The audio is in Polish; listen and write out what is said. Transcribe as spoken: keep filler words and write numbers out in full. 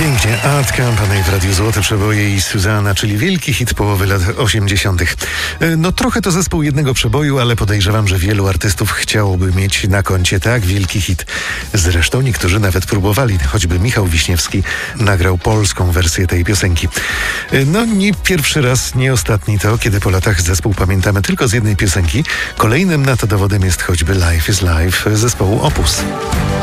Pięknie. Art Company w Radiu Złote Przeboje i Susanna, czyli wielki hit połowy lat osiemdziesiątych. No trochę to zespół jednego przeboju, ale podejrzewam, że wielu artystów chciałoby mieć na koncie tak wielki hit. Zresztą niektórzy nawet próbowali, choćby Michał Wiśniewski nagrał polską wersję tej piosenki. No nie pierwszy raz, nie ostatni to, kiedy po latach zespół pamiętamy tylko z jednej piosenki. Kolejnym na to dowodem jest choćby Life is Life zespołu Opus.